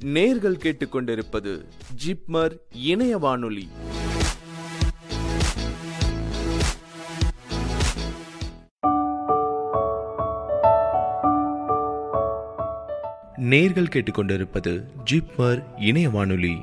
நேர்கள் கேட்டுக்கொண்டிருப்பது ஜிப்மர் இணைய வானொலி. நேர்கள் கேட்டுக்கொண்டிருப்பது ஜிப்மர் இணைய வானொலி.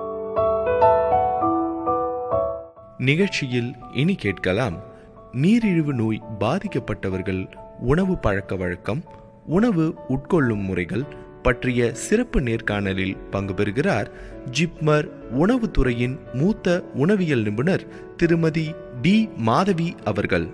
நிகழ்ச்சியில் இனி கேட்கலாம், நீரிழிவு நோய் பாதிக்கப்பட்டவர்கள் உணவு பழக்க வழக்கம், உணவு உட்கொள்ளும் முறைகள் பற்றிய சிறப்பு நேர்காணலில் பங்கு பெறுகிறார் ஜிப்மர் உணவுத்துறையின் மூத்த உணவியல் நிபுணர் திருமதி டி. மாதவி அவர்கள்.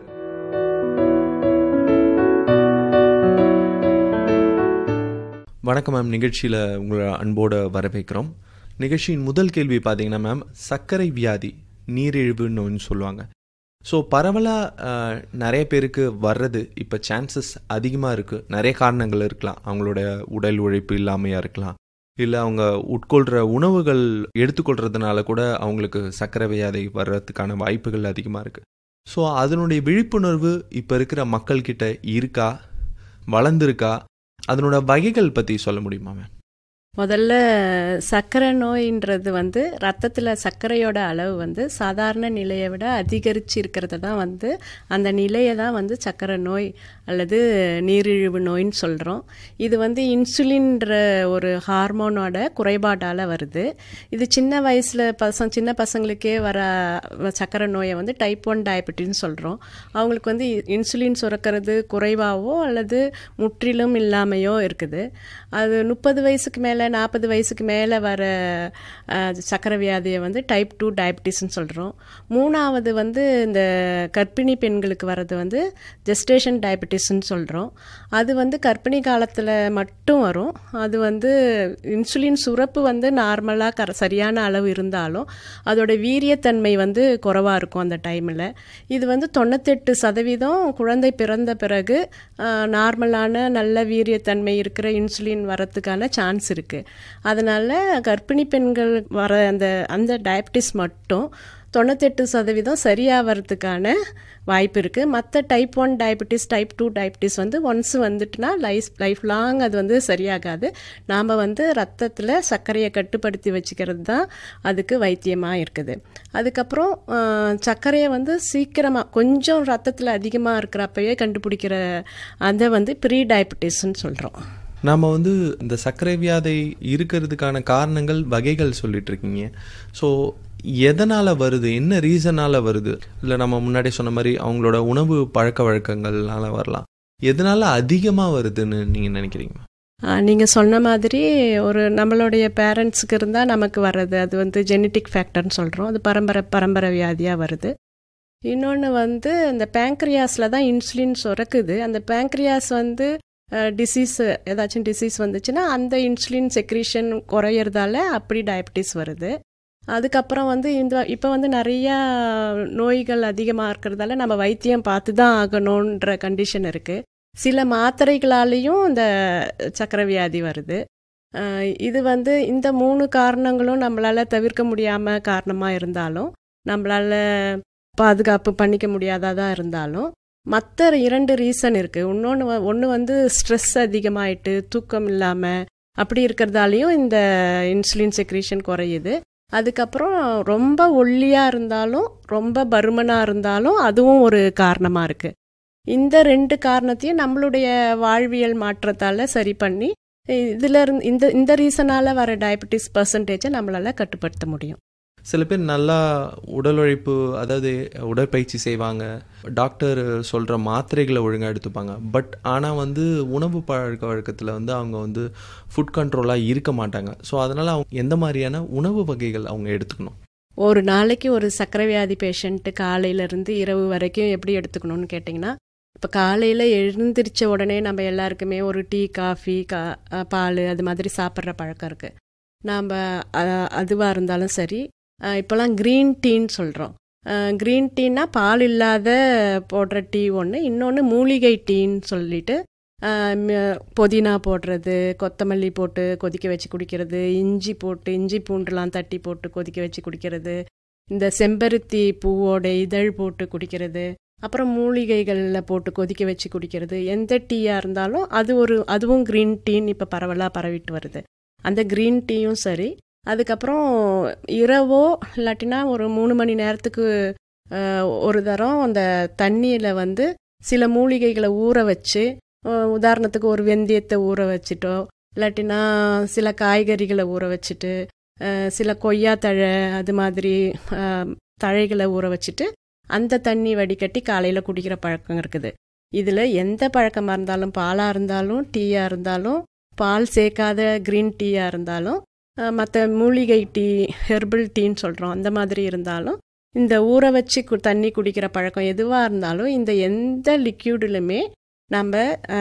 வணக்கம் மேம், நிகழ்ச்சியில் உங்களை அன்போடு வரவேற்கிறோம். நிகழ்ச்சியின் முதல் கேள்வி பார்த்தீங்கன்னா மேம், சர்க்கரை வியாதி, நீரிழிவு நோய்னு சொல்லுவாங்க. ஸோ பரவலாக நிறைய பேருக்கு வர்றது இப்போ சான்சஸ் அதிகமாக இருக்குது. நிறைய காரணங்கள் இருக்கலாம். அவங்களோட உடல் உழைப்பு இல்லாமையாக இருக்கலாம், இல்லை அவங்க உட்கொள்கிற உணவுகள் எடுத்துக்கொள்கிறதுனால கூட அவங்களுக்கு சர்க்கரை வியாதி வர்றதுக்கான வாய்ப்புகள் அதிகமாக இருக்குது. ஸோ அதனுடைய விழிப்புணர்வு இப்போ இருக்கிற மக்கள்கிட்ட இருக்கா, வளர்ந்துருக்கா, அதனோட வகைகள் பற்றி சொல்ல முடியுமா மேம்? முதல்ல சர்க்கரை நோயின்றது ரத்தத்தில் சர்க்கரையோட அளவு சாதாரண நிலையை விட அதிகரித்து இருக்கிறத தான் அந்த நிலையை தான் சர்க்கரை நோய் அல்லது நீரிழிவு நோயின்னு சொல்கிறோம். இது இன்சுலின்ற ஒரு ஹார்மோனோட குறைபாட்டால் வருது. இது சின்ன வயசில் சின்ன பசங்களுக்கே வர சர்க்கரை நோயை டைப் 1 டயபெட்டின்னு சொல்கிறோம். அவங்களுக்கு இன்சுலின் சுரக்கிறது குறைவாகவோ அல்லது முற்றிலும் இல்லாமையோ இருக்குது. அது 30 வயசுக்கு மேலே 40 வயசுக்கு மேலே வர சர்க்கரை வியாதியை டைப் 2 டயபெட்டிஸ்ன்னு சொல்கிறோம். மூணாவது இந்த கர்ப்பிணி பெண்களுக்கு வர்றது ஜெஸ்டேஷன் டயபெட்டிஸ்ன்னு சொல்கிறோம். அது கர்ப்பிணி காலத்தில் மட்டும் வரும். அது இன்சுலின் சுரப்பு நார்மலாக சரியான அளவு இருந்தாலும் அதோட வீரியத்தன்மை குறைவாக இருக்கும் அந்த டைமில். இது 98% குழந்தை பிறந்த பிறகு நார்மலான நல்ல வீரியத்தன்மை இருக்கிற இன்சுலின் வரத்துக்கான சான்ஸ் இருக்குது. அதனால் கர்ப்பிணி பெண்கள் வர அந்த டயபெட்டிஸ் மட்டும் 98% சரியாகிறதுக்கான வாய்ப்பு இருக்குது. மற்ற type 1 diabetes, type 2 diabetes once வந்துட்டுனா life long அது சரியாகாது. நாம் ரத்தத்தில் சர்க்கரையை கட்டுப்படுத்தி வச்சுக்கிறது தான் அதுக்கு வைத்தியமாக இருக்குது. அதுக்கப்புறம் சர்க்கரையை சீக்கிரமாக கொஞ்சம் ரத்தத்தில் அதிகமாக இருக்கிறப்பவே கண்டுபிடிக்கிற அதை ப்ரீ டயபெட்டிஸ்ன்னு சொல்கிறோம். நாம் இந்த சர்க்கரை வியாதி இருக்கிறதுக்கான காரணங்கள், வகைகள் சொல்லிட்டு இருக்கீங்க. ஸோ எதனால் வருது, என்ன ரீசனால் வருது? இல்லை நம்ம முன்னாடி சொன்ன மாதிரி அவங்களோட உணவு பழக்க வழக்கங்கள்னால வரலாம். எதனால் அதிகமாக வருதுன்னு நீங்கள் நினைக்கிறீங்க? நீங்கள் சொன்ன மாதிரி ஒரு நம்மளுடைய பேரண்ட்ஸுக்கு இருந்தால் நமக்கு வர்றது அது ஜெனட்டிக் ஃபேக்டர்னு சொல்கிறோம். அது பரம்பரை வியாதியாக வருது. இன்னொன்று இந்த பேங்க்ரியாஸில் தான் இன்சுலின் சுரக்குது. அந்த பேங்க்ரியாஸ் டிசீஸ், ஏதாச்சும் டிசீஸ் வந்துச்சுன்னா அந்த இன்சுலின் செக்ரீஷன் குறையிறதால அப்படி டயபெட்டிஸ் வருது. அதுக்கப்புறம் இப்போ நிறையா நோய்கள் அதிகமாக இருக்கிறதால நம்ம வைத்தியம் பார்த்து தான் ஆகணுன்ற கண்டிஷன் இருக்குது. சில மாத்திரைகளாலேயும் இந்த சர்க்கரை வியாதி வருது. இது இந்த 3 காரணங்களும் நம்மளால் தவிர்க்க முடியாமல் காரணமாக இருந்தாலும், நம்மளால் பாதுகாப்பு பண்ணிக்க முடியாததாக இருந்தாலும், மற்ற 2 ரீசன் இருக்குது. ஒன்று ஸ்ட்ரெஸ் அதிகமாயிட்டு தூக்கம் இல்லாமல் அப்படி இருக்கிறதாலையும் இந்த இன்சுலின் செக்ரீஷன் குறையுது. அதுக்கப்புறம் ரொம்ப ஒல்லியாக இருந்தாலும் ரொம்ப பருமனாக இருந்தாலும் அதுவும் ஒரு காரணமாக இருக்குது. இந்த 2 காரணத்தையும் நம்மளுடைய வாழ்வியல் மாற்றத்தால் சரி பண்ணி இதில் இந்த ரீசனால் வர டயபெட்டிஸ் பர்சன்டேஜை நம்மளால் கட்டுப்படுத்த முடியும். சில பேர் நல்லா உடல் உழைப்பு, அதாவது உடற்பயிற்சி செய்வாங்க, டாக்டர் சொல்கிற மாத்திரைகளை ஒழுங்காக எடுத்துப்பாங்க. பட் ஆனால் உணவு பழக்க வழக்கத்தில் அவங்க ஃபுட் கண்ட்ரோலாக இருக்க மாட்டாங்க. ஸோ அதனால் அவங்க எந்த மாதிரியான உணவு வகைகள் அவங்க எடுத்துக்கணும்? ஒரு நாளைக்கு ஒரு சர்க்கரை வியாதி பேஷண்ட்டு காலையிலேருந்து இரவு வரைக்கும் எப்படி எடுத்துக்கணும்னு கேட்டிங்கன்னா, இப்போ காலையில் எழுந்திரிச்ச உடனே நம்ம எல்லாருக்குமே ஒரு டீ, காஃபி, பால் அது மாதிரி சாப்பிட்ற பழக்கம் இருக்குது. நாம் அதுவாக இருந்தாலும் சரி, இப்போலாம் க்ரீன் டீன்னு சொல்கிறோம். க்ரீன் டீன்னா பால் இல்லாத போடுற டீ ஒன்று, இன்னொன்று மூலிகை டீன்னு சொல்லிட்டு புதினா போடுறது, கொத்தமல்லி போட்டு கொதிக்க வச்சு குடிக்கிறது, இஞ்சி பூண்டுலாம் தட்டி போட்டு கொதிக்க வச்சு குடிக்கிறது, இந்த செம்பருத்தி பூவோட இதழ் போட்டு குடிக்கிறது, அப்புறம் மூலிகைகளில் போட்டு கொதிக்க வச்சு குடிக்கிறது. எந்த டீயாக இருந்தாலும் அதுவும் க்ரீன் டீன்னு இப்போ பரவலாக பரவிட்டு வருது. அந்த க்ரீன் டீயும் சரி. அதுக்கப்புறம் இரவோ இல்லாட்டினா ஒரு 3 மணி நேரத்துக்கு ஒரு தரம் அந்த தண்ணியில் வந்து சில மூலிகைகளை ஊற வச்சு, உதாரணத்துக்கு ஒரு வெந்தயத்தை ஊற வச்சுட்டோ, இல்லாட்டினா சில காய்கறிகளை ஊற வச்சுட்டு, சில கொய்யா தழை அது மாதிரி தழைகளை ஊற வச்சுட்டு அந்த தண்ணி வடிகட்டி காலையில் குடிக்கிற பழக்கம் இருக்குது. இதில் எந்த பழக்கமாக இருந்தாலும், பாலாக இருந்தாலும், டீயாக இருந்தாலும், பால் சேர்க்காத க்ரீன் டீயாக இருந்தாலும், மற்ற மூலிகை டீ, ஹெர்பல் டீன்னு சொல்கிறோம், அந்த மாதிரி இருந்தாலும், இந்த ஊற வச்சு தண்ணி குடிக்கிற பழக்கம் எதுவாக இருந்தாலும், இந்த எந்த லிக்யூடுலுமே நம்ம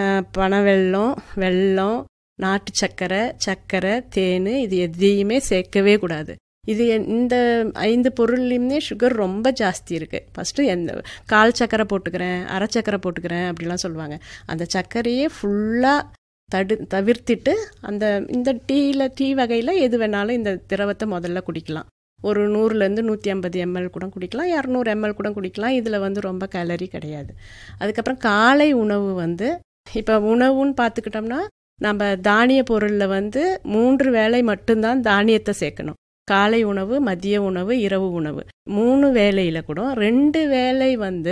பனவெல்லம், வெல்லம், நாட்டு சர்க்கரை, தேன் இது எதையுமே சேர்க்கவே கூடாது. இது இந்த 5 பொருள்லையுமே சுகர் ரொம்ப ஜாஸ்தி இருக்குது. ஃபஸ்ட்டு கால் சர்க்கரை போட்டுக்கிறேன், அரை சர்க்கரை போட்டுக்கிறேன் அப்படிலாம் சொல்லுவாங்க. அந்த சர்க்கரையே ஃபுல்லாக தவிர்த்திட்டு இந்த டீ வகையில் எது வேணாலும் இந்த திரவத்தை முதல்ல குடிக்கலாம். ஒரு 100லேருந்து 150 ml கூட குடிக்கலாம், 200 ml கூட குடிக்கலாம். இதில் வந்து ரொம்ப கேலரி கிடையாது. அதுக்கப்புறம் காலை உணவு வந்து இப்போ உணவுன்னு பார்த்துக்கிட்டோம்னா, நம்ம தானிய பொருளில் வந்து 3 வேளை மட்டும்தான் தானியத்தை சேர்க்கணும். காலை உணவு, மதிய உணவு, இரவு உணவு 3 வேளையில் கூட 2 வேளை வந்து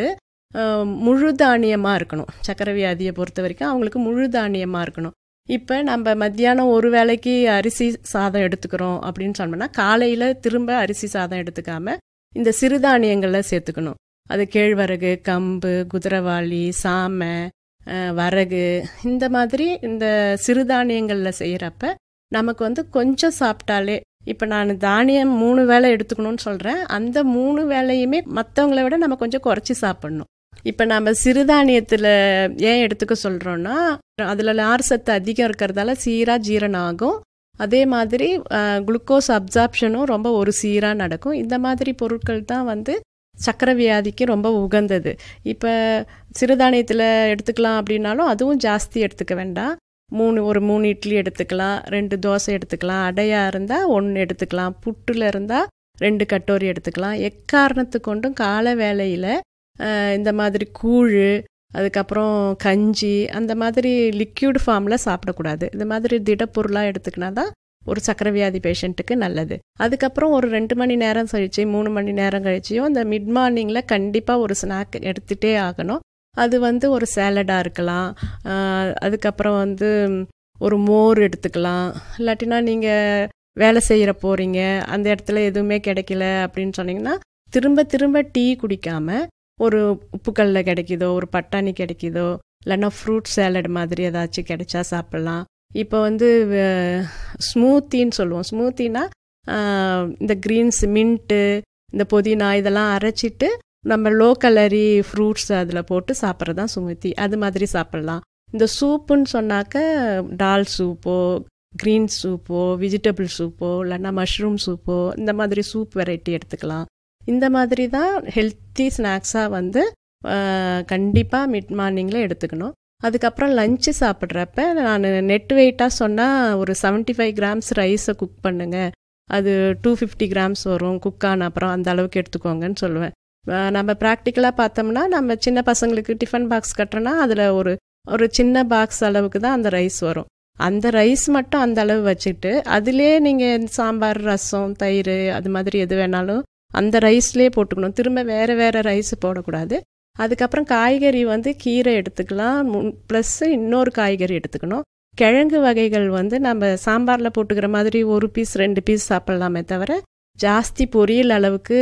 முழு தானியமாக இருக்கணும். சக்கரை வியாதியை பொறுத்த வரைக்கும் அவங்களுக்கு முழு தானியமாக இருக்கணும். இப்போ நம்ம மத்தியானம் ஒரு வேளைக்கு அரிசி சாதம் எடுத்துக்கிறோம் அப்படின்னு சொன்னோம்னா, காலையில் திரும்ப அரிசி சாதம் எடுத்துக்காமல் இந்த சிறுதானியங்களில் சேர்த்துக்கணும். அது கேழ்வரகு, கம்பு, குதிரைவாளி, சாமை, வரகு, இந்த மாதிரி இந்த சிறுதானியங்களில் செய்கிறப்ப நமக்கு வந்து கொஞ்சம் சாப்பிட்டாலே, இப்போ நான் தானியம் 3 வேளை எடுத்துக்கணும்னு சொல்கிறேன், அந்த 3 வேளையுமே மற்றவங்கள விட நம்ம கொஞ்சம் குறைச்சி சாப்பிட்ணும். இப்போ நம்ம சிறுதானியத்தில் ஏன் எடுத்துக்க சொல்கிறோன்னா, அதில் நார் சத்து அதிகம் இருக்கிறதால சீராக ஜீரணம் ஆகும். அதே மாதிரி குளுக்கோஸ் அப்சார்ப்ஷனும் ரொம்ப ஒரு சீராக நடக்கும். இந்த மாதிரி பொருட்கள் தான் வந்து சக்கரை வியாதிக்கு ரொம்ப உகந்தது. இப்போ சிறுதானியத்தில் எடுத்துக்கலாம் அப்படின்னாலும் அதுவும் ஜாஸ்தி எடுத்துக்க வேண்டாம். ஒரு 3 இட்லி எடுத்துக்கலாம், 2 தோசை எடுத்துக்கலாம், அடையாக இருந்தால் 1 எடுத்துக்கலாம், புட்டில் இருந்தால் 2 கட்டோரி எடுத்துக்கலாம். எக்காரணத்து கொண்டும் கால வேளையில் இந்த மாதிரி கூழ், அதுக்கப்புறம் கஞ்சி, அந்த மாதிரி லிக்யூட் ஃபார்மில் சாப்பிடக்கூடாது. இந்த மாதிரி திடப்பொருளாக எடுத்துக்கினா தான் ஒரு சக்கரை வியாதி பேஷண்ட்டுக்கு நல்லது. அதுக்கப்புறம் ஒரு 2 மணி நேரம் கழிச்சு, 3 மணி நேரம் கழிச்சியும் இந்த மிட் மார்னிங்கில் கண்டிப்பாக ஒரு ஸ்நாக் எடுத்துகிட்டே ஆகணும். அது வந்து ஒரு சேலடாக இருக்கலாம், அதுக்கப்புறம் வந்து ஒரு மோர் எடுத்துக்கலாம். இல்லாட்டினா நீங்கள் வேலை செய்கிற போகிறீங்க, அந்த இடத்துல எதுவுமே கிடைக்கல அப்படின்னு சொன்னீங்கன்னா, திரும்ப டீ குடிக்காமல் ஒரு உப்புக்கல்ல கிடைக்குதோ, ஒரு பட்டாணி கிடைக்குதோ, இல்லைன்னா ஃப்ரூட் சேலட் மாதிரி ஏதாச்சும் கிடைச்சா சாப்பிட்லாம். இப்போ வந்து ஸ்மூத்தின்னு சொல்லுவோம். ஸ்மூத்தினா இந்த க்ரீன்ஸ், மின்ட்டு, இந்த புதினா இதெல்லாம் அரைச்சிட்டு நம்ம லோ கலரி ஃப்ரூட்ஸ் அதில் போட்டு சாப்பிட்றது தான் ஸ்மூத்தி. அது மாதிரி சாப்பிட்லாம். இந்த சூப்புன்னு சொன்னாக்க டால் சூப்போ, க்ரீன் சூப்போ, வெஜிடபிள் சூப்போ, இல்லைன்னா மஷ்ரூம் சூப்போ, இந்த மாதிரி சூப் வெரைட்டி எடுத்துக்கலாம். இந்த மாதிரி தான் ஹெல்த்தி ஸ்நாக்ஸாக வந்து கண்டிப்பாக மிட் மார்னிங்கில் எடுத்துக்கணும். அதுக்கப்புறம் லஞ்சு சாப்பிட்றப்ப நான் நெட் வெயிட்டாக சொன்னால் ஒரு 75 கிராம்ஸ் ரைஸை குக் பண்ணுங்க, அது 250 கிராம்ஸ் வரும் குக்கான அப்புறம், அந்த அளவுக்கு எடுத்துக்கோங்கன்னு சொல்லுவேன். நம்ம ப்ராக்டிக்கலாக பார்த்தோம்னா, நம்ம சின்ன பசங்களுக்கு டிஃபன் பாக்ஸ் கட்டுறோன்னா அதில் ஒரு சின்ன பாக்ஸ் அளவுக்கு தான் அந்த ரைஸ் வரும். அந்த ரைஸ் மட்டும் அந்த அளவு வச்சுட்டு அதிலே நீங்கள் சாம்பார், ரசம், தயிர் அது மாதிரி எது வேணாலும் அந்த ரைஸ்லேயே போட்டுக்கணும். திரும்ப வேறு ரைஸ் போடக்கூடாது. அதுக்கப்புறம் காய்கறி வந்து கீரை எடுத்துக்கலாம், ப்ளஸ் இன்னொரு காய்கறி எடுத்துக்கணும். கிழங்கு வகைகள் வந்து நம்ம சாம்பாரில் போட்டுக்கிற மாதிரி 1 பீஸ் 2 பீஸ் சாப்பிட்லாமே தவிர, ஜாஸ்தி பொரியல் அளவுக்கு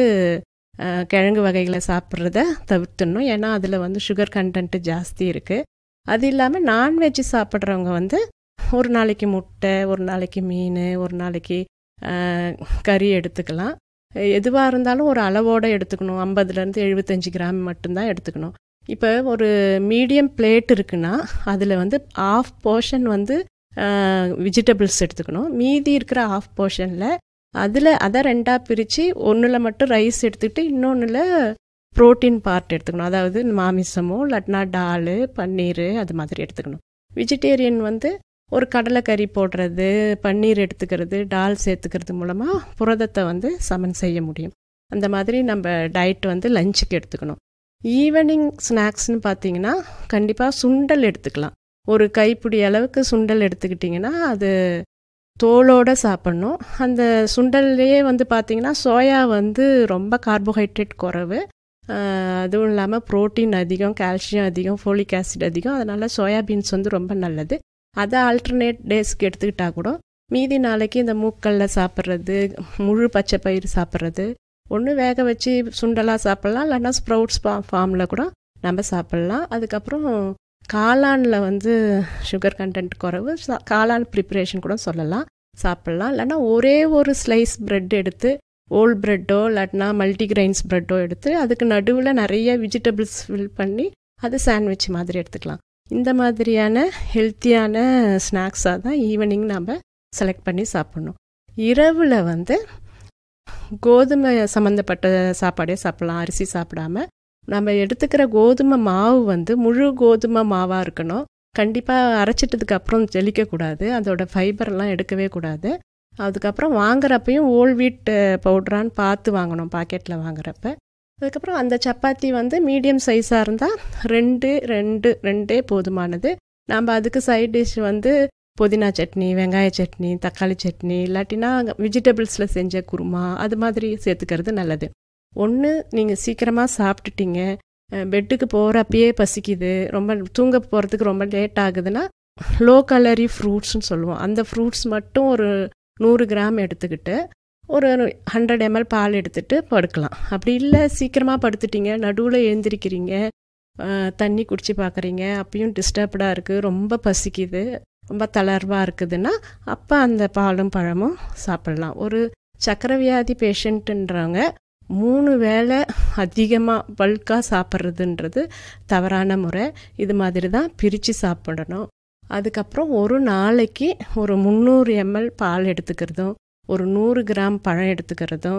கிழங்கு வகைகளை சாப்பிட்றத தவிர்த்துடணும். ஏன்னா அதில் வந்து சுகர் கண்டென்ட்டு ஜாஸ்தி இருக்குது. அது இல்லாமல் நான்வெஜ் சாப்பிட்றவங்க வந்து ஒரு நாளைக்கு முட்டை, ஒரு நாளைக்கு மீன், ஒரு நாளைக்கு கறி எடுத்துக்கலாம். எதுவாக இருந்தாலும் ஒரு அளவோடு எடுத்துக்கணும். 50லேருந்து 75 கிராம் மட்டும்தான் எடுத்துக்கணும். இப்போ ஒரு மீடியம் பிளேட் இருக்குன்னா அதில் வந்து 1/2 போர்ஷன் வந்து வெஜிடபிள்ஸ் எடுத்துக்கணும். மீதி இருக்கிற 1/2 போர்ஷனில் அதை 2ஆக பிரித்து, ஒன்றில் மட்டும் ரைஸ் எடுத்துக்கிட்டு இன்னொன்றில் ப்ரோட்டீன் பார்ட் எடுத்துக்கணும். அதாவது மாமிசமோ இல்லாட்டினா டால், பன்னீர் அது மாதிரி எடுத்துக்கணும். வெஜிடேரியன் வந்து ஒரு கடலைக்கறி போடுறது, பன்னீர் எடுத்துக்கிறது, டால் சேர்த்துக்கிறது மூலமாக புரதத்தை வந்து சமன் செய்ய முடியும். அந்த மாதிரி நம்ம டயட் வந்து லஞ்சுக்கு எடுத்துக்கணும். ஈவினிங் ஸ்நாக்ஸ்னு பார்த்தீங்கன்னா கண்டிப்பாக சுண்டல் எடுத்துக்கலாம். ஒரு கைப்பிடி அளவுக்கு சுண்டல் எடுத்துக்கிட்டிங்கன்னா அது தோலோடு சாப்பிட்ணும். அந்த சுண்டல்லையே வந்து பார்த்திங்கன்னா சோயா வந்து ரொம்ப கார்போஹைட்ரேட் குறைவு, அதுவும் இல்லாமல் ப்ரோட்டீன் அதிகம், கால்சியம் அதிகம், ஃபோலிக் ஆசிட் அதிகம். அதனால் சோயாபீன்ஸ் வந்து ரொம்ப நல்லது. அதை ஆல்டர்னேட் டேஸ்க்கு எடுத்துக்கிட்டால் கூட மீதி நாளைக்கு இந்த மூக்கல்ல சாப்பிட்றது, முழு பச்சை பயிறு சாப்பிட்றது, ஒன்று வேக வச்சு சுண்டலாக சாப்பிட்லாம், இல்லைன்னா ஸ்ப்ரவுட்ஸ் ஃபார்மில் கூட நம்ம சாப்பிட்லாம். அதுக்கப்புறம் காளானில் வந்து சுகர் கண்டென்ட் குறைவு, காளான் ப்ரிப்பரேஷன் கூட சொல்லலாம், சாப்பிட்லாம். இல்லைன்னா ஒரே ஒரு ஸ்லைஸ் ப்ரெட் எடுத்து, ஓல் ப்ரெட்டோ இல்லாட்டினா மல்டிகிரெயின்ஸ் ப்ரெட்டோ எடுத்து அதுக்கு நடுவில் நிறைய வெஜிடபிள்ஸ் ஃபில் பண்ணி அது சாண்ட்விச் மாதிரி எடுத்துக்கலாம். இந்த மாதிரியான ஹெல்த்தியான ஸ்நாக்ஸாக தான் ஈவினிங் நம்ம செலக்ட் பண்ணி சாப்பிட்ணும். இரவில் வந்து கோதுமை சம்மந்தப்பட்ட சாப்பாடே சாப்பிட்லாம், அரிசி சாப்பிடாம. நம்ம எடுத்துக்கிற கோதுமை மாவு வந்து முழு கோதுமை மாவாக இருக்கணும். கண்டிப்பாக அரைச்சிட்டதுக்கு அப்புறம் ஜெலிக்கக்கூடாது, அதோட ஃபைபர்லாம் எடுக்கவே கூடாது. அதுக்கப்புறம் வாங்குறப்பையும் ஓல் வீட் பவுட்ரான்னு பார்த்து வாங்கணும் பாக்கெட்டில் வாங்குறப்ப. அதுக்கப்புறம் அந்த சப்பாத்தி வந்து மீடியம் சைஸாக இருந்தால் ரெண்டே போதுமானது. நம்ம அதுக்கு சைட் டிஷ் வந்து புதினா சட்னி, வெங்காய சட்னி, தக்காளி சட்னி, இல்லாட்டினா வெஜிடபிள்ஸில் செஞ்ச குருமா, அது மாதிரி சேர்த்துக்கிறது நல்லது. ஒன்று நீங்கள் சீக்கிரமாக சாப்பிட்டுட்டீங்க, பெட்டுக்கு போகிறப்பயே பசிக்குது, ரொம்ப தூங்க போகிறதுக்கு ரொம்ப லேட் ஆகுதுன்னா லோ கலரி ஃப்ரூட்ஸ்னு சொல்லுவோம். அந்த ஃப்ரூட்ஸ் மட்டும் ஒரு 100 கிராம் எடுத்துக்கிட்டு ஒரு 100 ml பால் எடுத்துகிட்டு படுக்கலாம். அப்படி இல்லை சீக்கிரமாக படுத்துட்டீங்க, நடுவில் எழுந்திரிக்கிறீங்க, தண்ணி குடிச்சு பார்க்குறீங்க, அப்பயும் டிஸ்டர்ப்டாக இருக்குது, ரொம்ப பசிக்குது, ரொம்ப தளர்வாக இருக்குதுன்னா அப்போ அந்த பாலும் பழமும் சாப்பிட்லாம். ஒரு சக்கரை வியாதி பேஷண்ட்டுன்றவங்க 3 வேளை அதிகமாக பல்காக சாப்பிட்றதுன்றது தவறான முறை. இது மாதிரி தான் பிரித்து சாப்பிடணும். அதுக்கப்புறம் ஒரு நாளைக்கு ஒரு 300 ml பால் எடுத்துக்கிறதும், ஒரு 100 கிராம் பழம் எடுத்துக்கிறதும்,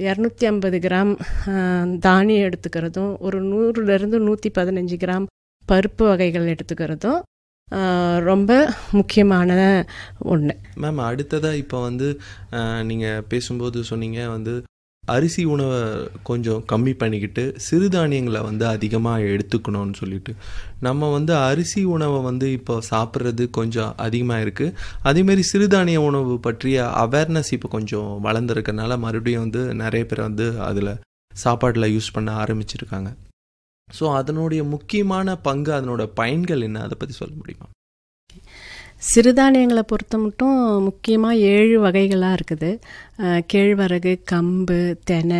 250 கிராம் தானியம் எடுத்துக்கிறதும், ஒரு 100லேருந்து 115 கிராம் பருப்பு வகைகள் எடுத்துக்கிறதும் ரொம்ப முக்கியமான ஒன்று. மேம், அடுத்ததாக இப்போ வந்து நீங்கள் பேசும்போது சொன்னீங்க வந்து அரிசி உணவை கொஞ்சம் கம்மி பண்ணிக்கிட்டு சிறுதானியங்களை வந்து அதிகமாக எடுத்துக்கணும்னு சொல்லிட்டு. நம்ம வந்து அரிசி உணவை வந்து இப்போ சாப்பிட்றது கொஞ்சம் அதிகமாக இருக்குது. அதேமாரி சிறுதானிய உணவு பற்றிய அவேர்னஸ் இப்போ கொஞ்சம் வளர்ந்துருக்கனால மறுபடியும் வந்து நிறைய பேர் வந்து அதில் சாப்பாட்டில் யூஸ் பண்ண ஆரம்பிச்சிருக்காங்க. ஸோ அதனுடைய முக்கியமான பங்கு, அதனோட பயன்கள் என்ன, அதை பற்றி சொல்ல முடியுமா? சிறுதானியங்களை பொறுத்த மட்டும் முக்கியமாக 7 வகைகளாக இருக்குது. கேழ்வரகு, கம்பு, தெனை,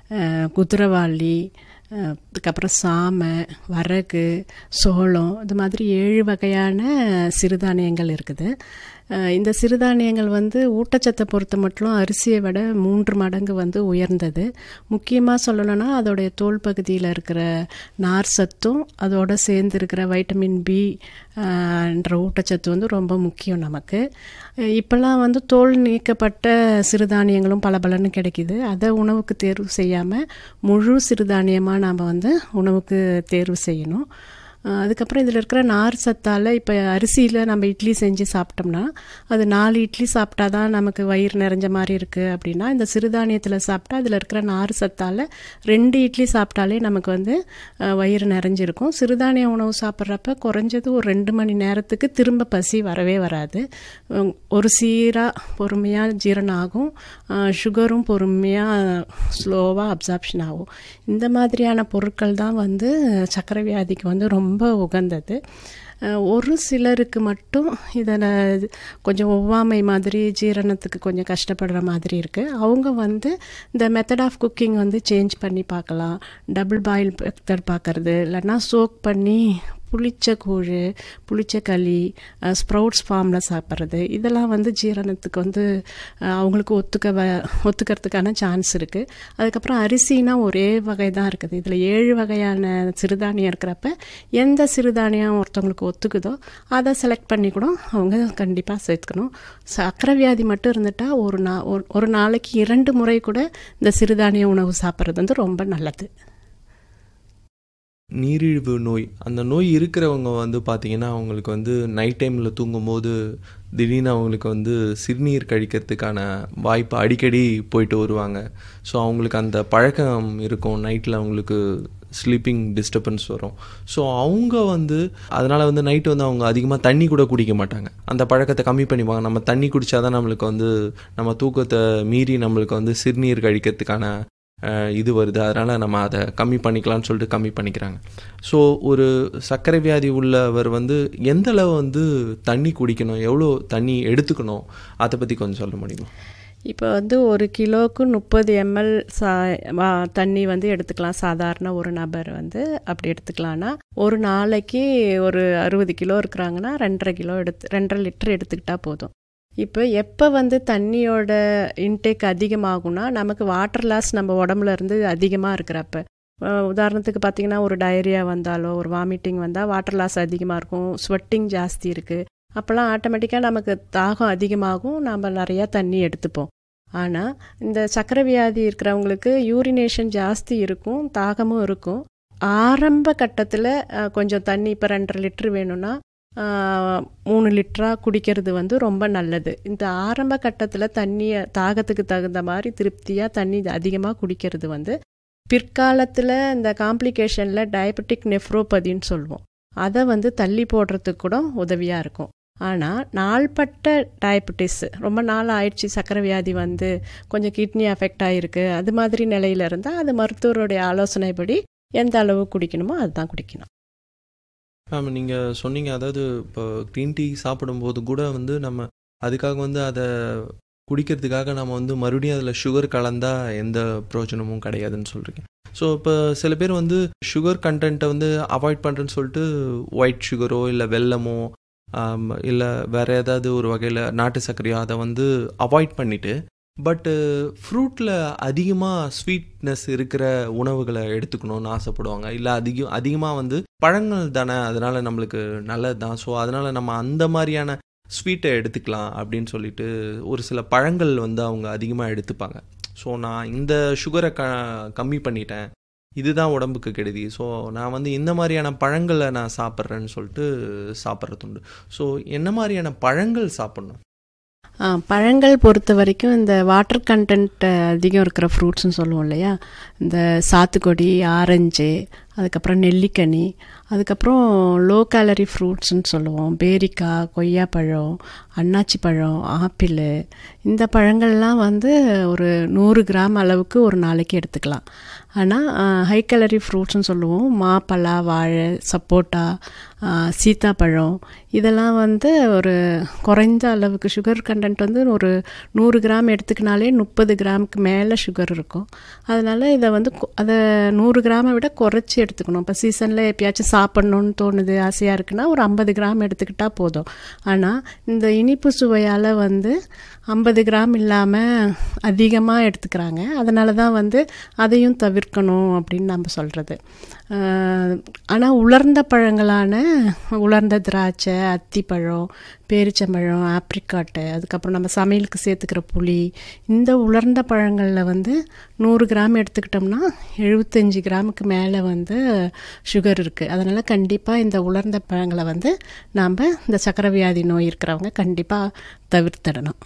குதிரைவாளி, அதுக்கப்புறம் சாமை, வரகு, சோளம், இது மாதிரி 7 வகையான சிறுதானியங்கள் இருக்குது. இந்த சிறுதானியங்கள் வந்து ஊட்டச்சத்தை பொறுத்த மட்டும் அரிசியை விட 3 மடங்கு வந்து உயர்ந்தது. முக்கியமாக சொல்லணும்னா அதோடைய தோல் பகுதியில் இருக்கிற நார் சத்தும் அதோடு சேர்ந்து இருக்கிற வைட்டமின் பி என்ற ஊட்டச்சத்து வந்து ரொம்ப முக்கியம் நமக்கு. இப்போல்லாம் வந்து தோல் நீக்கப்பட்ட சிறுதானியங்களும் பலன்னு கிடைக்கிது. அதை உணவுக்கு தேர்வு செய்யாமல் முழு சிறுதானியமாக நாம் வந்து உணவுக்கு தேர்வு செய்யணும். அதுக்கப்புறம் இதில் இருக்கிற நார் சத்தால் இப்போ அரிசியில் நம்ம இட்லி செஞ்சு சாப்பிட்டோம்னா அது 4 இட்லி சாப்பிட்டா தான் நமக்கு வயிறு நிறைஞ்ச மாதிரி இருக்குது அப்படின்னா, இந்த சிறுதானியத்தில் சாப்பிட்டா அதில் இருக்கிற நார் சத்தால் 2 இட்லி சாப்பிட்டாலே நமக்கு வந்து வயிறு நிறைஞ்சிருக்கும். சிறுதானிய உணவு சாப்பிட்றப்ப குறைஞ்சது ஒரு 2 மணி நேரத்துக்கு திரும்ப பசி வரவே வராது. ஒரு சீராக பொறுமையாக ஜீரணம் ஆகும், சுகரும் பொறுமையாக ஸ்லோவாக அப்சார்ப்ஷன் ஆகும். இந்த மாதிரியான பொருட்கள் தான் வந்து சர்க்கரை வியாதிக்கு வந்து ரொம்ப உகந்தது. ஒரு சிலருக்கு மட்டும் இதில் கொஞ்சம் ஒவ்வாமை மாதிரி ஜீரணத்துக்கு கொஞ்சம் கஷ்டப்படுற மாதிரி இருக்குது. அவங்க வந்து இந்த மெத்தட் ஆஃப் குக்கிங் வந்து சேஞ்ச் பண்ணி பார்க்கலாம். டபுள் பாயில் மெத்தட் பார்க்குறது, இல்லைன்னா சோக் பண்ணி புளிச்ச கூழ், புளிச்ச களி, ஸ்ப்ரவுட்ஸ் ஃபார்மில் சாப்பிட்றது, இதெல்லாம் வந்து ஜீரணத்துக்கு வந்து அவங்களுக்கு ஒத்துக்கிறதுக்கான சான்ஸ் இருக்குது. அதுக்கப்புறம் அரிசினா ஒரே வகை தான் இருக்குது. இதில் 7 வகையான சிறுதானியம் இருக்கிறப்ப எந்த சிறுதானியம் ஒருத்தவங்களுக்கு ஒத்துக்குதோ அதை செலக்ட் பண்ணி கூட அவங்க கண்டிப்பாக சேர்த்துக்கணும். சர்க்கரை வியாதி மட்டும் இருந்துட்டால் ஒரு நாளைக்கு 2 முறை கூட இந்த சிறுதானிய உணவு சாப்பிட்றது வந்து ரொம்ப நல்லது. நீரிழிவு நோய், அந்த நோய் இருக்கிறவங்க வந்து பார்த்திங்கன்னா அவங்களுக்கு வந்து நைட் டைமில் தூங்கும்போது திடீர்னு அவங்களுக்கு வந்து சிறுநீர் கழிக்கிறதுக்கான வாய்ப்பு அடிக்கடி போயிட்டு வருவாங்க. ஸோ அவங்களுக்கு அந்த பழக்கம் இருக்கும், நைட்டில் அவங்களுக்கு ஸ்லீப்பிங் டிஸ்டர்பன்ஸ் வரும். ஸோ அவங்க வந்து அதனால் வந்து நைட்டு வந்து அவங்க அதிகமாக தண்ணி கூட குடிக்க மாட்டாங்க. அந்த பழக்கத்தை கம்மி பண்ணிப்பாங்க. நம்ம தண்ணி குடித்தாதான் நம்மளுக்கு வந்து நம்ம தூக்கத்தை மீறி நம்மளுக்கு வந்து சிறுநீர் கழிக்கிறதுக்கான இது வருது, அதனால் நம்ம அதை கம்மி பண்ணிக்கலாம்னு சொல்லிட்டு கம்மி பண்ணிக்கிறாங்க. ஸோ ஒரு சர்க்கரை வியாதி உள்ளவர் வந்து எந்த அளவு வந்து தண்ணி குடிக்கணும், எவ்வளோ தண்ணி எடுத்துக்கணும், அதை பற்றி கொஞ்சம் சொல்ல முடியுமா? இப்போ வந்து 1 கிலோவுக்கு 30 ml தண்ணி வந்து எடுத்துக்கலாம். சாதாரண ஒரு நபர் வந்து அப்படி எடுத்துக்கலான்னா, ஒரு நாளைக்கு ஒரு 60 கிலோ இருக்கிறாங்கன்னா 2.5 லிட்டர் எடுத்துக்கிட்டால் போதும். இப்போ எப்போ வந்து தண்ணியோட இன்டேக் அதிகமாகும்னா, நமக்கு வாட்டர் லாஸ் நம்ம உடம்புல இருந்து அதிகமாக இருக்கிறப்ப, உதாரணத்துக்கு பார்த்திங்கன்னா ஒரு டயரியா வந்தாலோ ஒரு வாமிட்டிங் வந்தால் வாட்டர் லாஸ் அதிகமாக இருக்கும், ஸ்வெட்டிங் ஜாஸ்தி இருக்குது, அப்போல்லாம் ஆட்டோமேட்டிக்காக நமக்கு தாகம் அதிகமாகும், நம்ம நிறையா தண்ணி எடுத்துப்போம். ஆனால் இந்த சக்கரை வியாதி இருக்கிறவங்களுக்கு யூரினேஷன் ஜாஸ்தி இருக்கும், தாகமும் இருக்கும். ஆரம்ப கட்டத்தில் கொஞ்சம் தண்ணி இப்போ 2.5 லிட்டர் வேணும்னா 3 லிட்டராக குடிக்கிறது வந்து ரொம்ப நல்லது. இந்த ஆரம்ப கட்டத்தில் தண்ணியை தாகத்துக்கு தகுந்த மாதிரி திருப்தியாக தண்ணி அதிகமாக குடிக்கிறது வந்து பிற்காலத்தில் இந்த காம்ப்ளிகேஷனில் டயபெட்டிக் நெஃப்ரோபதின்னு சொல்லுவோம், அதை வந்து தள்ளி போடுறதுக்கு கூட உதவியாக இருக்கும். ஆனால் நாள்பட்ட டயபெட்டிஸ், ரொம்ப நாள் ஆயிடுச்சு சக்கரை வியாதி வந்து கொஞ்சம் கிட்னி அஃபெக்ட் ஆகிருக்கு, அது மாதிரி நிலையில் இருந்தால் அது மருத்துவருடைய ஆலோசனைப்படி எந்த அளவு குடிக்கணுமோ அதுதான் குடிக்கணும். மேம் நீங்கள் சொன்னீங்க, அதாவது இப்போ க்ரீன் டீ சாப்பிடும்போது கூட வந்து நம்ம அதுக்காக வந்து அதை குடிக்கிறதுக்காக நம்ம வந்து மறுபடியும் அதில் சுகர் கலந்தால் எந்த பிரயோஜனமும் கிடையாதுன்னு சொல்கிறீங்க. ஸோ இப்போ சில பேர் வந்து சுகர் கண்டென்ட்டை வந்து அவாய்ட் பண்ணுறேன்னு சொல்லிட்டு ஒயிட் சுகரோ இல்லை வெல்லமோ இல்லை வேறு ஏதாவது ஒரு வகையில் நாட்டு சர்க்கரையோ அதை வந்து அவாய்ட் பண்ணிவிட்டு பட்டு ஃப்ரூட்டில் அதிகமாக ஸ்வீட்னஸ் இருக்கிற உணவுகளை எடுத்துக்கணும்னு ஆசைப்படுவாங்க. இல்லை அதிகமாக வந்து பழங்கள் தானே, அதனால் நம்மளுக்கு நல்லது தான், ஸோ அதனால் நம்ம அந்த மாதிரியான ஸ்வீட்டை எடுத்துக்கலாம் அப்படின்னு சொல்லிட்டு ஒரு சில பழங்கள் வந்து அவங்க அதிகமாக எடுத்துப்பாங்க. ஸோ நான் இந்த சுகரை கம்மி பண்ணிட்டேன், இதுதான் உடம்புக்கு கெடுதி, ஸோ நான் வந்து இந்த மாதிரியான பழங்களை நான் சாப்பிட்றேன்னு சொல்லிட்டு சாப்பிட்றது உண்டு. ஸோ என்ன மாதிரியான பழங்கள் சாப்பிட்ணும்? பழங்கள் பொறுத்த வரைக்கும் இந்த வாட்டர் கண்டென்ட் அதிகம் இருக்கிற ஃப்ரூட்ஸ்னு சொல்லுவோம் இல்லையா, இந்த சாத்துக்குடி, ஆரஞ்சு, அதுக்கப்புறம் நெல்லிக்கனி, அதுக்கப்புறம் லோ கேலரி ஃப்ரூட்ஸ்ன்னு சொல்லுவோம், பேரிக்காய், கொய்யாப்பழம், அன்னாச்சி பழம், ஆப்பிள், இந்த பழங்கள்லாம் வந்து ஒரு 100 கிராம் அளவுக்கு ஒரு நாளைக்கு எடுத்துக்கலாம். ஆனால் ஹை கேலரி ஃப்ரூட்ஸ்னு சொல்லுவோம், மாப்பழா, வாழை, சப்போட்டா, சீத்தாப்பழம், இதெல்லாம் வந்து ஒரு குறைந்த அளவுக்கு சுகர் கண்டென்ட் வந்து ஒரு 100 கிராம் எடுத்துக்கினாலே 30 கிராமுக்கு மேலே சுகர் இருக்கும். அதனால் இதை வந்து அதை 100 கிராமை விட குறைச்சி எடுத்துக்கணும். இப்போ சீசனில் எப்பயாச்சும் சாப்பிட்ணுன்னு தோணுது, ஆசையாக இருக்குன்னா ஒரு 50 கிராம் எடுத்துக்கிட்டால் போதும். ஆனால் இந்த இனிப்பு சுவையால் வந்து 50 கிராம் இல்லாமல் அதிகமாக எடுத்துக்கிறாங்க. அதனால தான் வந்து அதையும் தவிர்க்கணும் அப்படின்னு நம்ம சொல்கிறது. ஆனால் உலர்ந்த பழங்களான உலர்ந்த திராட்சை, அத்திப்பழம், பேரிச்சம்பழம், ஆப்ரிக்காட்டு, அதுக்கப்புறம் நம்ம சமையலுக்கு சேர்த்துக்கிற புளி, இந்த உலர்ந்த பழங்களில் வந்து 100 கிராம் எடுத்துக்கிட்டோம்னா 75 கிராமுக்கு மேலே வந்து சுகர் இருக்குது. அதனால் கண்டிப்பாக இந்த உலர்ந்த பழங்களை வந்து நாம் இந்த சக்கரை வியாதி நோய் இருக்கிறவங்க கண்டிப்பாக தவிர்த்திடணும்.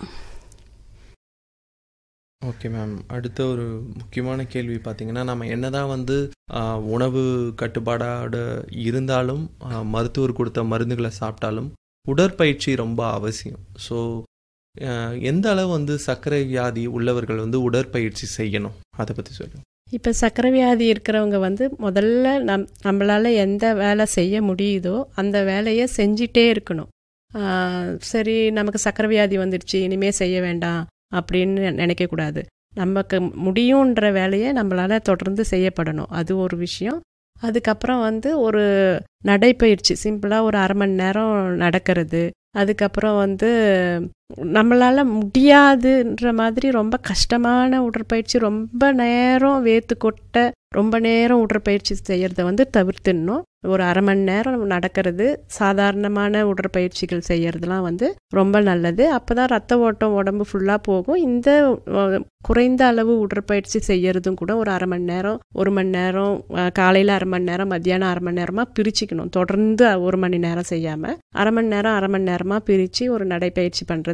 ஓகே மேம், அடுத்த ஒரு முக்கியமான கேள்வி பார்த்திங்கன்னா, நம்ம என்னதான் வந்து உணவு கட்டுப்பாடோட இருந்தாலும் மருத்துவர் கொடுத்த மருந்துகளை சாப்பிட்டாலும் உடற்பயிற்சி ரொம்ப அவசியம். ஸோ எந்த அளவு வந்து சர்க்கரை வியாதி உள்ளவர்கள் வந்து உடற்பயிற்சி செய்யணும், அதை பற்றி சொல்லுங்கள். இப்போ சக்கரை வியாதி இருக்கிறவங்க வந்து முதல்ல நம்மளால் எந்த வேலை செய்ய முடியுதோ அந்த வேலையை செஞ்சிட்டே இருக்கணும். சரி, நமக்கு சக்கரை வியாதி வந்துடுச்சு இனிமேல் செய்ய வேண்டாம் அப்படின்னு நினைக்கக்கூடாது. நமக்கு முடியுன்ற வேலையை நம்மளால் தொடர்ந்து செய்யப்படணும், அது ஒரு விஷயம். அதுக்கப்புறம் வந்து ஒரு நடைப்பயிற்சி, சிம்பிளாக ஒரு 1/2 மணி நேரம் நடக்கிறது. அதுக்கப்புறம் வந்து நம்மளால் முடியாதுன்ற மாதிரி ரொம்ப கஷ்டமான உடற்பயிற்சி, ரொம்ப நேரம் வேத்து கொட்ட ரொம்ப நேரம் உடற்பயிற்சி செய்கிறத வந்து தவிர்த்துடணும். ஒரு 1/2 மணி நேரம் நடக்கிறது, சாதாரணமான உடற்பயிற்சிகள் செய்கிறதுலாம் வந்து ரொம்ப நல்லது. அப்போ தான் ரத்த ஓட்டம் உடம்பு ஃபுல்லாக போகும். இந்த குறைந்த அளவு உடற்பயிற்சி செய்கிறதும் கூட ஒரு 1/2 மணி நேரம், 1 மணி நேரம், காலையில் 1/2 மணி நேரம், மத்தியானம் 1/2 மணி நேரமாக பிரிச்சுக்கணும். தொடர்ந்து 1 மணி நேரம் செய்யாமல் 1/2 மணி நேரம் 1/2 மணி நேரமாக பிரித்து ஒரு நடைப்பயிற்சி பண்ணுறது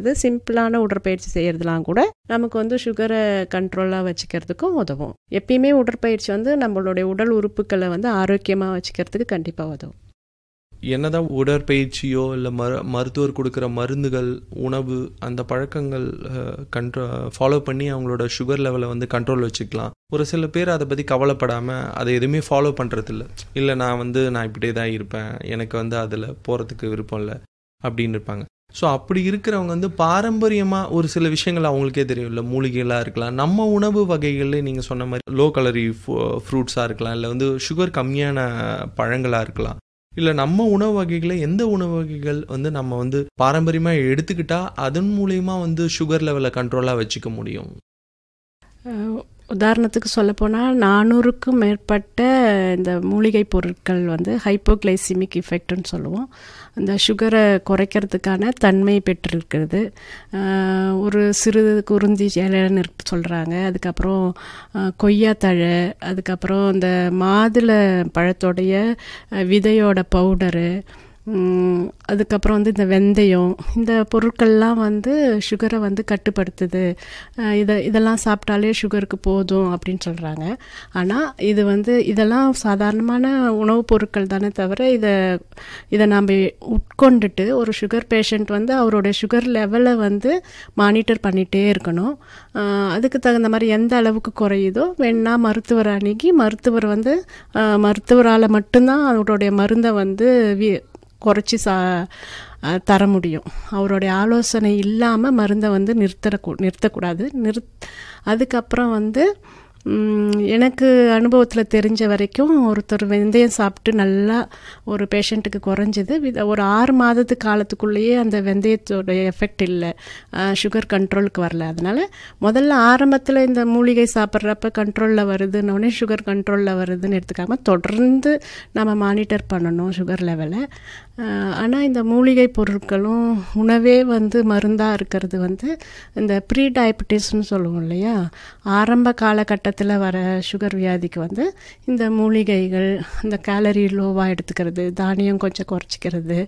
செய்கிறது, சிம்பிளான உடற்பயிற்சி செய்கிறதுலாம் கூட நமக்கு வந்து சுகரை கண்ட்ரோலாக வச்சுக்கிறதுக்கும் உதவும். எப்பயுமே உடற்பயிற்சி வந்து நம்மளுடைய உடல் உறுப்புகளை வந்து ஆரோக்கியமாக வச்சுக்கிறதுக்கு கண்டிப்பாக உதவும். என்னதான் உடற்பயிற்சியோ இல்லை மருத்துவர் கொடுக்குற மருந்துகள், உணவு, அந்த பழக்கங்கள் ஃபாலோ பண்ணி அவங்களோட சுகர் லெவலை வந்து கண்ட்ரோல் வச்சுக்கலாம். ஒரு சில பேர் அதை பற்றி கவலைப்படாமல் அதை எதுவுமே ஃபாலோ பண்ணுறதில்ல. இல்லை நான் இப்படியே தான் இருப்பேன், எனக்கு வந்து அதில் போகிறதுக்கு விருப்பம் இல்லை அப்படின்னு இருப்பாங்க. ஸோ அப்படி இருக்கிறவங்க வந்து பாரம்பரியமாக ஒரு சில விஷயங்கள் அவங்களுக்கே தெரியும். இல்லை மூலிகைகளாக இருக்கலாம், நம்ம உணவு வகைகளில் நீங்கள் சொன்ன மாதிரி லோ கலரி ஃப்ரூட்ஸாக இருக்கலாம், இல்லை வந்து சுகர் கம்மியான பழங்களாக இருக்கலாம், இல்லை நம்ம உணவு வகைகளை எந்த உணவு வகைகள் வந்து நம்ம வந்து பாரம்பரியமாக எடுத்துக்கிட்டா அதன் மூலயமா வந்து சுகர் லெவலை கண்ட்ரோலாக வச்சுக்க முடியும். உதாரணத்துக்கு சொல்லப்போனால் 400க்கும் மேற்பட்ட இந்த மூலிகை பொருட்கள் வந்து ஹைப்போகிளைசிமிக் இஃபெக்ட்னு சொல்லுவோம். அந்த சுகரை குறைக்கிறதுக்கான தன்மை பெற்றிருக்கிறது. ஒரு சிறு குருந்தி இலைன்னு சொல்கிறாங்க, அதுக்கப்புறம் கொய்யாத்தழை, அதுக்கப்புறம் இந்த மாதுளை பழத்தோடைய விதையோட பவுடரு, அதுக்கப்புறம் வந்து இந்த வெந்தயம், இந்த பொருட்கள்லாம் வந்து சுகரை வந்து கட்டுப்படுத்துது. இதெல்லாம் சாப்பிட்டாலே சுகருக்கு போதும் அப்படின்னு சொல்கிறாங்க. ஆனால் இது வந்து இதெல்லாம் சாதாரணமான உணவுப் பொருட்கள் தானே தவிர இதை நாம் உட்கொண்டுட்டு ஒரு சுகர் பேஷண்ட் வந்து அவருடைய சுகர் லெவலை வந்து மானிட்டர் பண்ணிகிட்டே இருக்கணும். அதுக்கு தகுந்த மாதிரி எந்த அளவுக்கு குறையுதோ வேணா மருத்துவர் அணுகி மருத்துவரால் மட்டும்தான் அவருடைய மருந்தை வந்து குறைச்சி தர முடியும். அவருடைய ஆலோசனை இல்லாமல் மருந்தை வந்து நிறுத்தக்கூடாது. அதுக்கப்புறம் வந்து எனக்கு அனுபவத்தில் தெரிஞ்ச வரைக்கும் ஒருத்தர் வெந்தயம் சாப்பிட்டு நல்லா ஒரு பேஷண்ட்டுக்கு குறைஞ்சது. ஒரு 6 மாதத்து காலத்துக்குள்ளேயே அந்த வெந்தயத்தோடைய எஃபெக்ட் இல்லை, சுகர் கண்ட்ரோலுக்கு வரல. அதனால் முதல்ல ஆரம்பத்தில் இந்த மூலிகை சாப்பிட்றப்ப கண்ட்ரோலில் வருதுன்னொடனே சுகர் கண்ட்ரோலில் வருதுன்னு எடுத்துக்காமல் தொடர்ந்து நம்ம மானிட்டர் பண்ணணும் சுகர் லெவலை. ஆனால் இந்த மூலிகை பொருட்களும் உணவே வந்து மருந்தாக இருக்கிறது வந்து இந்த ப்ரீ டயபெட்டிஸ்ன்னு சொல்லுவோம் இல்லையா, ஆரம்ப காலகட்டத்தில் வர சுகர் வியாதிக்கு வந்து இந்த மூலிகைகள், இந்த கேலரி லோவாக எடுத்துக்கிறது, தானியம் கொஞ்சம் குறைச்சிக்கிறது,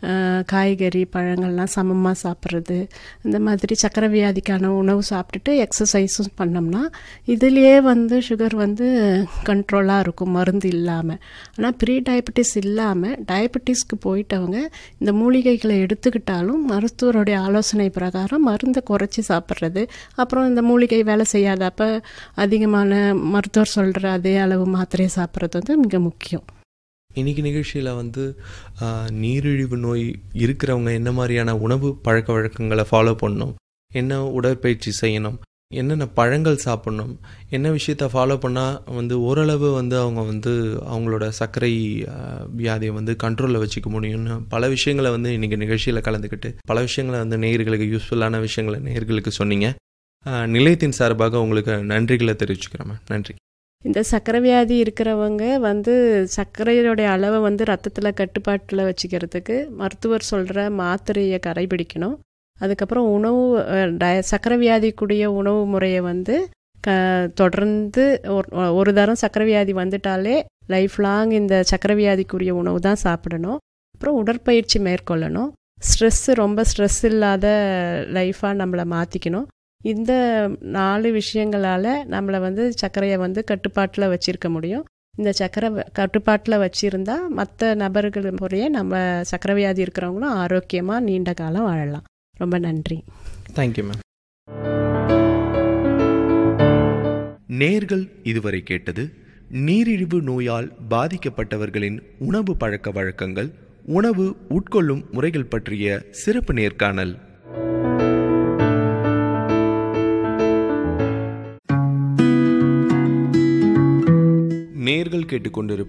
காய்கறி பழங்கள்லாம் சமமாக சாப்பிட்றது, இந்த மாதிரி சக்கரை வியாதிக்கான உணவு சாப்பிட்டுட்டு எக்ஸசைஸும் பண்ணோம்னா இதுலேயே வந்து சுகர் வந்து கண்ட்ரோலாக இருக்கும் மருந்து இல்லாமல். ஆனால் ப்ரீ டயபெட்டிஸ் இல்லாமல் டயபெட்டிஸ்க்கு போயிட்டவங்க இந்த மூலிகைகளை எடுத்துக்கிட்டாலும் மருத்துவருடைய ஆலோசனை பிரகாரம் மருந்தை குறைச்சி சாப்பிட்றது, அப்புறம் இந்த மூலிகை வேலை செய்யாதப்ப அதிகமான மருத்துவர் சொல்கிற அதே அளவு மாத்திரையை சாப்பிட்றது வந்து மிக முக்கியம். இன்னைக்கு நிகழ்ச்சியில் வந்து நீரிழிவு நோய் இருக்கிறவங்க என்ன மாதிரியான உணவு பழக்க வழக்கங்களை ஃபாலோ பண்ணணும், என்ன உடற்பயிற்சி செய்யணும், என்னென்ன பழங்கள் சாப்பிட்ணும், என்ன விஷயத்த ஃபாலோ பண்ணால் வந்து ஓரளவு வந்து அவங்க வந்து அவங்களோட சர்க்கரை வியாதியை வந்து கண்ட்ரோலில் வச்சுக்க முடியும்னு பல விஷயங்களை வந்து இன்றைக்கி நிகழ்ச்சியில் கலந்துக்கிட்டு பல விஷயங்களை வந்து நேயர்களுக்கு யூஸ்ஃபுல்லான விஷயங்களை நேயர்களுக்கு சொன்னீங்க. நிலையத்தின் சார்பாக உங்களுக்கு நன்றிகளை தெரிவிச்சுக்கிறோம். நன்றி. இந்த சர்க்கரை வியாதி இருக்கிறவங்க வந்து சர்க்கரையோடைய அளவை வந்து ரத்தத்தில் கட்டுப்பாட்டில் வச்சுக்கிறதுக்கு மருத்துவர் சொல்கிற மாத்திரையை கடைபிடிக்கணும். அதுக்கப்புறம் உணவு சர்க்கரை வியாதிக்குரிய உணவு முறையை வந்து தொடர்ந்து ஒரு தரம் சர்க்கரை வியாதி வந்துட்டாலே லைஃப் லாங் இந்த சர்க்கரை வியாதிக்குரிய உணவு தான் சாப்பிடணும். அப்புறம் உடற்பயிற்சி மேற்கொள்ளணும். ரொம்ப ஸ்ட்ரெஸ் இல்லாத லைஃபாக நம்மளை மாற்றிக்கணும். இந்த 4 விஷயங்களால் நம்மளை வந்து சர்க்கரையை வந்து கட்டுப்பாட்டில் வச்சுருக்க முடியும். இந்த சர்க்கரை கட்டுப்பாட்டில் வச்சுருந்தா மற்ற நபர்கள் முறையே நம்ம சர்க்கரை வியாதி இருக்கிறவங்களும் ஆரோக்கியமாக நீண்ட காலம் வாழலாம். ரொம்ப நன்றி. Thank you ma'am. நேர்கள் இதுவரை கேட்டது நீரிழிவு நோயால் பாதிக்கப்பட்டவர்களின் உணவு பழக்க வழக்கங்கள், உணவு உட்கொள்ளும் முறைகள் பற்றிய சிறப்பு நேர்காணல். நேர்கள் கேட்டுக்கொண்டிருப்பது